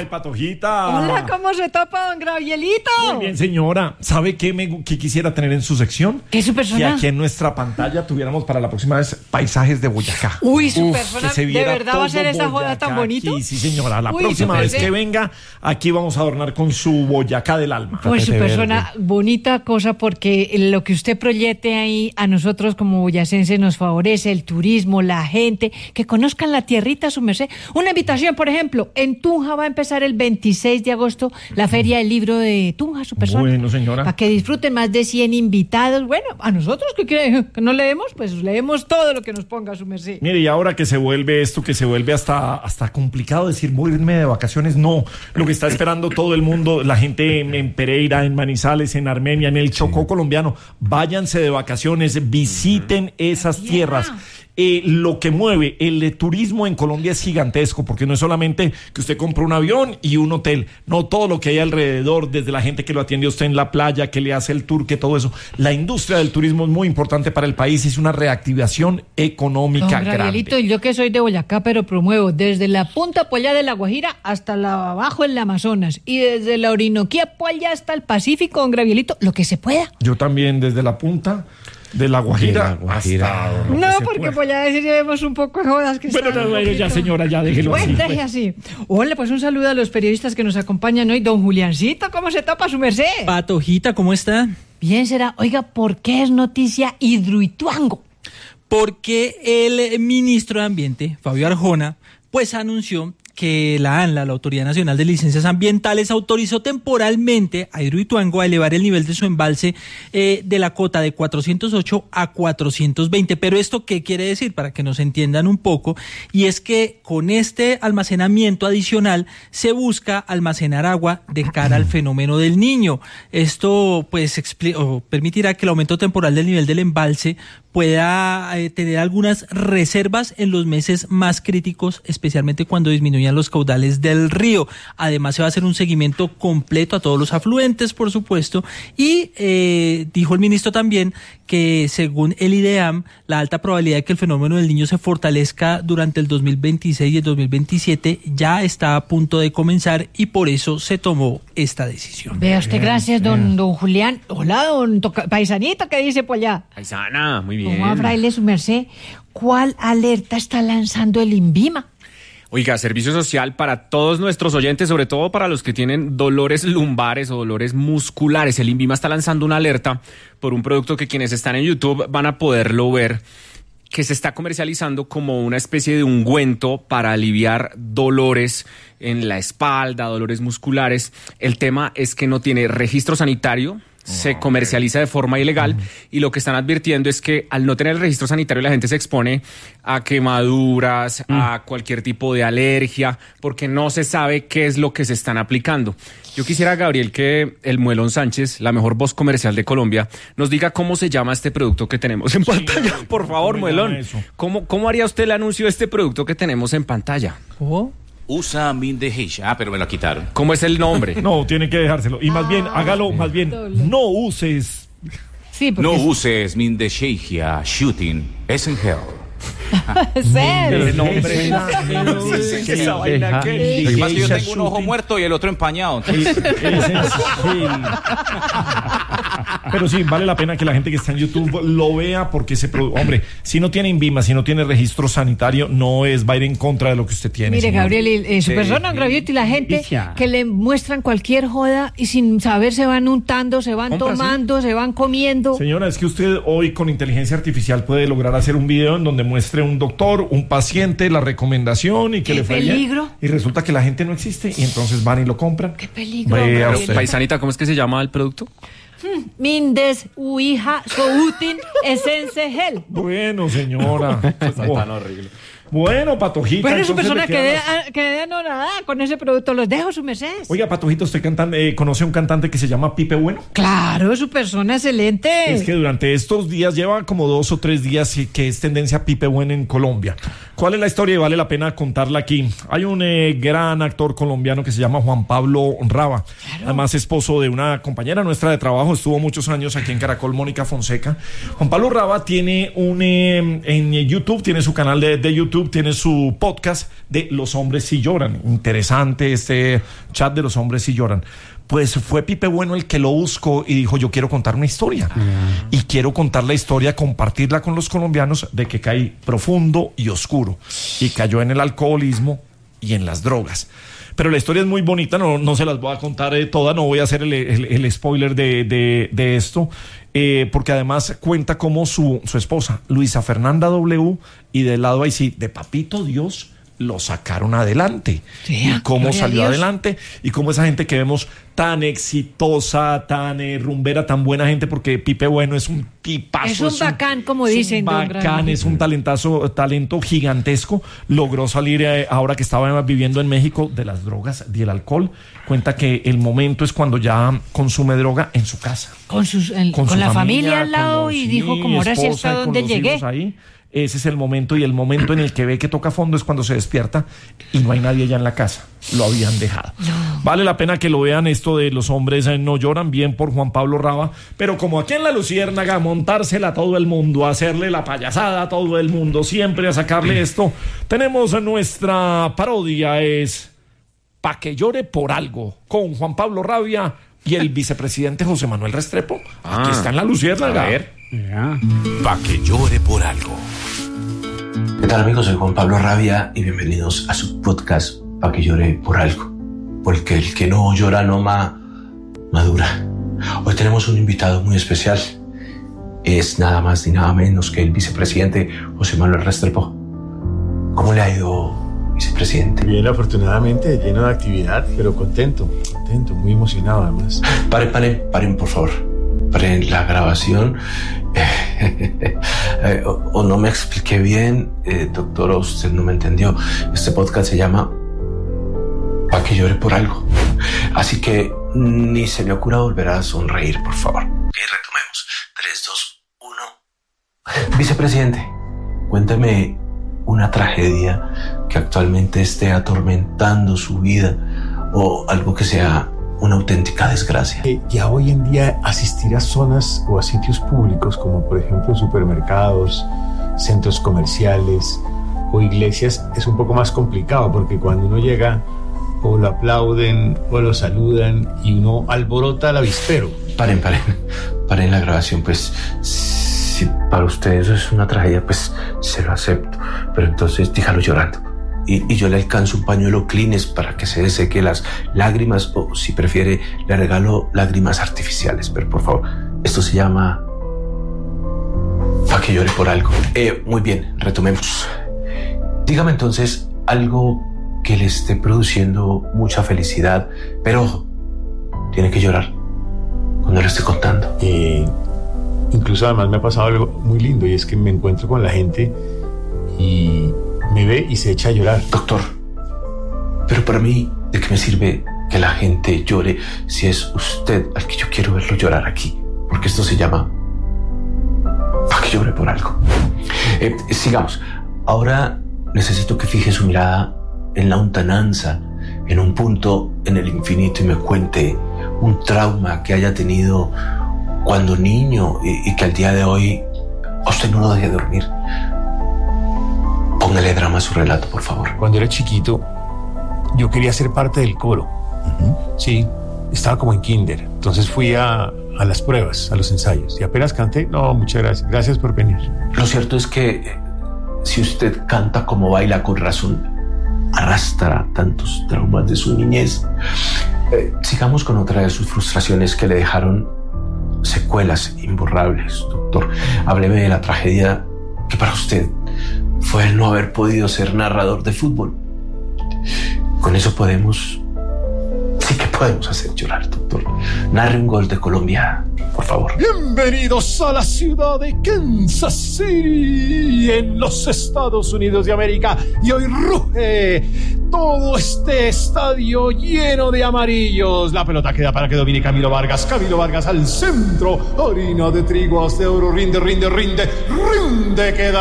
¡Ay, Patojita! Hola, ¿cómo se topa, don Gravielito? Muy bien, señora. ¿Sabe qué quisiera tener en su sección? ¿Qué su persona? Que aquí en nuestra pantalla tuviéramos para la próxima vez paisajes de Boyacá. Uy, su persona, que se ¿de viera verdad va a ser todo esa joda Boyacá tan bonito? aquí. Sí, señora. La Uy, próxima vez súper que bien. venga, aquí vamos a adornar con su Boyacá del alma. Pues su Tapete persona, verde. bonita cosa, porque lo que usted proyecte ahí a nosotros como boyacenses nos favorece, el turismo, la gente, que conozcan la tierrita, su merced. Una invitación, por ejemplo, en Tunja va a empezar el 26 de agosto la Feria del Libro de Tunja, su persona. Bueno, señora. Para que disfruten más de 100 invitados. Bueno, a nosotros que no leemos, pues leemos todo lo que nos ponga su merced. Mire, y ahora que se vuelve esto, que se vuelve hasta complicado decir, voy a irme de vacaciones, no. Lo que está esperando todo el mundo, la gente en Pereira, en Manizales, en Armenia, en el Chocó colombiano, váyanse de vacaciones, visiten esas tierras. Lo que mueve el turismo en Colombia es gigantesco, porque no es solamente que usted compra un avión y un hotel, no, todo lo que hay alrededor, desde la gente que lo atiende a usted en la playa, que le hace el tour, que todo eso. La industria del turismo es muy importante para el país, es una reactivación económica Don Gabrielito, grande. yo que soy de Boyacá, pero promuevo desde la punta por allá de La Guajira hasta abajo en el Amazonas, y desde la Orinoquía por allá hasta el Pacífico, don Gabrielito, lo que se pueda. Yo también desde la punta de La Guajira, De La Guajira. hasta lo que No, se porque pueda. por allá decir vemos un poco de jodas que Bueno, están no, un bueno, ya poquito- señora, ya déjelo Bueno, así. deje así. Hola, pues un saludo a los periodistas que nos acompañan hoy. Don Juliancito, ¿cómo se topa su merced? Patojita, ¿cómo está? Bien será. Oiga, ¿por qué es noticia Hidroituango? Porque el ministro de Ambiente, Fabio Arjona, pues anunció que la ANLA, la Autoridad Nacional de Licencias Ambientales, autorizó temporalmente a Hidroituango a elevar el nivel de su embalse de la cota de 408 a 420. Pero ¿esto qué quiere decir? Para que nos entiendan un poco, y es que con este almacenamiento adicional se busca almacenar agua de cara al fenómeno del Niño. Esto pues permitirá que el aumento temporal del nivel del embalse pueda tener algunas reservas en los meses más críticos, especialmente cuando disminuyan los caudales del río. Además, se va a hacer un seguimiento completo a todos los afluentes, por supuesto, y dijo el ministro también que según el IDEAM, la alta probabilidad de que el fenómeno del Niño se fortalezca durante el 2026 y el 2027 ya está a punto de comenzar, y por eso se tomó esta decisión. Vea usted, gracias, don Julián. Hola, don paisanito, ¿qué dice por allá? Paisana, muy bien. ¿Cómo va, fraile, su merced? ¿Cuál alerta está lanzando el INVIMA? Oiga, servicio social para todos nuestros oyentes, sobre todo para los que tienen dolores lumbares o dolores musculares. El INVIMA está lanzando una alerta por un producto que quienes están en YouTube van a poderlo ver, que se está comercializando como una especie de ungüento para aliviar dolores en la espalda, dolores musculares. El tema es que no tiene registro sanitario, se comercializa de forma ilegal, y lo que están advirtiendo es que al no tener el registro sanitario la gente se expone a quemaduras, a cualquier tipo de alergia, porque no se sabe qué es lo que se están aplicando. Yo quisiera, Gabriel, que el Muelón Sánchez, la mejor voz comercial de Colombia, nos diga cómo se llama este producto que tenemos en pantalla. Por favor, ¿cómo se llama Muelón, eso? ¿cómo haría usted el anuncio de este producto que tenemos en pantalla? ¿Oh? Usa Mindeheisha. Ah, pero me lo quitaron. ¿Cómo es el nombre? No, tiene que dejárselo. Y más bien, hágalo, más bien, no uses. Sí, porque No uses Mindeheisha shooting. Es en hell. es nombre. Esa vaina que- Lo que pasa es que yo tengo un ojo muerto y el otro empañado. Pero sí, vale la pena que la gente que está en YouTube lo vea, porque hombre, si no tiene INVIMA, si no tiene registro sanitario, va a ir en contra de lo que usted tiene. Mire, señor. Gabriel, y su persona, don Gabrielito, y la gente que le muestran cualquier joda y sin saber se van untando, se van tomando, se van comiendo. Señora, es que usted hoy con inteligencia artificial puede lograr hacer un video en donde muestre un doctor, un paciente, la recomendación y que ¡Qué le fue bien. peligro! Y resulta que la gente no existe y entonces van y lo compran. ¡Qué peligro! Vea Gabriel. usted. Paisanita, ¿cómo es que se llama el producto? Mindes uija soutin essence gel. Bueno, señora. Bueno, Patojita. Bueno, su entonces, persona ¿de qué hablas? quede anonadada con ese producto. Los dejo, su merced. Oiga, Patojita, ¿usted conoce a un cantante que se llama Pipe Bueno? Claro, su persona excelente. Es que durante estos días, lleva como 2 o 3 días que es tendencia Pipe Bueno en Colombia. ¿Cuál es la historia? Y vale la pena contarla aquí. Hay un gran actor colombiano que se llama Juan Pablo Raba. Claro. Además, esposo de una compañera nuestra de trabajo. Estuvo muchos años aquí en Caracol, Mónica Fonseca. Juan Pablo Raba tiene en YouTube, tiene su canal de YouTube, YouTube tiene su podcast de Los Hombres Sí Lloran. Interesante este chat de Los Hombres Sí Lloran. Pues fue Pipe Bueno el que lo buscó y dijo, yo quiero contar una historia. Y quiero contar la historia, compartirla con los colombianos de que cae profundo y oscuro. Y cayó en el alcoholismo y en las drogas. Pero la historia es muy bonita, no se las voy a contar toda, no voy a hacer el spoiler de esto, porque además cuenta cómo su esposa, Luisa Fernanda W, y del lado ahí sí, de Papito Dios, lo sacaron adelante. Sí, y cómo salió Dios. adelante, y cómo esa gente que vemos tan exitosa, tan rumbera, tan buena gente, porque Pipe Bueno es un tipazo. Es un bacán, como dicen, don bacán, Ramón. es un talento gigantesco. Logró salir ahora que estaba viviendo en México de las drogas y el alcohol. Cuenta que el momento es cuando ya consume droga en su casa. Con su la familia al lado y dijo, como ahora sí hasta donde llegué. Ahí. Ese es el momento, y el momento en el que ve que toca fondo es cuando se despierta y no hay nadie ya en la casa. Lo habían dejado. No. Vale la pena que lo vean, esto de Los Hombres No Lloran, bien por Juan Pablo Raba, pero como aquí en La Luciérnaga, montársela a todo el mundo, hacerle la payasada a todo el mundo, siempre a sacarle esto, tenemos nuestra parodia, es Pa' que llore por algo, con Juan Pablo Rabia y el vicepresidente José Manuel Restrepo. Aquí está en La Luciérnaga. A ver. Pa' que llore por algo. ¿Qué tal, amigos? Soy Juan Pablo Rabia y bienvenidos a su podcast Pa' que llore por algo. Porque el que no llora no madura. Hoy tenemos un invitado muy especial. Es nada más ni nada menos que el vicepresidente José Manuel Restrepo. ¿Cómo le ha ido, vicepresidente? Bien, afortunadamente, lleno de actividad, pero contento, muy emocionado además. Paren, por favor. Paren la grabación. O no me expliqué bien, doctor, o usted no me entendió. Este podcast se llama Pa' que llore por algo. Así que ni se me ocurra volver a sonreír, por favor. Y retomemos. 3, 2, 1. Vicepresidente, cuénteme una tragedia que actualmente esté atormentando su vida o algo que sea una auténtica desgracia. Ya hoy en día asistir a zonas o a sitios públicos como por ejemplo supermercados, centros comerciales o iglesias es un poco más complicado, porque cuando uno llega o lo aplauden o lo saludan y uno alborota al avispero. Paren la grabación. Pues si para usted eso es una tragedia, pues se lo acepto, pero entonces dígalo llorando. Y yo le alcanzo un pañuelo Kleenex para que se deseque las lágrimas, o si prefiere le regalo lágrimas artificiales, pero por favor, esto se llama Pa' que llore por algo. Muy bien, retomemos. Dígame entonces algo que le esté produciendo mucha felicidad, pero ojo, tiene que llorar cuando le esté contando. Incluso además me ha pasado algo muy lindo, y es que me encuentro con la gente y me ve y se echa a llorar. Doctor, pero para mí, ¿de qué me sirve que la gente llore si es usted al que yo quiero verlo llorar aquí? Porque esto se llama Pa' que llore por algo. Sigamos. Ahora necesito que fije su mirada en la lontananza, en un punto en el infinito, y me cuente un trauma que haya tenido cuando niño y que al día de hoy a usted no lo deje dormir. Póngale drama a su relato, por favor. Cuando era chiquito, yo quería ser parte del coro. Sí, estaba como en kinder. Entonces fui a las pruebas, a los ensayos, y apenas canté. No, muchas gracias. Gracias por venir. Lo cierto es que si usted canta como baila, con razón arrastra tantos traumas de su niñez. Sigamos con otra de sus frustraciones que le dejaron secuelas imborrables, doctor. Hábleme de la tragedia que para usted fue el no haber podido ser narrador de fútbol. Con eso sí que podemos hacer llorar, doctor. Narre un gol de Colombia, por favor. Bienvenidos a la ciudad de Kansas City, en los Estados Unidos de América. Y hoy ruge todo este estadio lleno de amarillos. La pelota queda para que domine Camilo Vargas. Camilo Vargas al centro. Harina de trigo, hace oro, rinde. Queda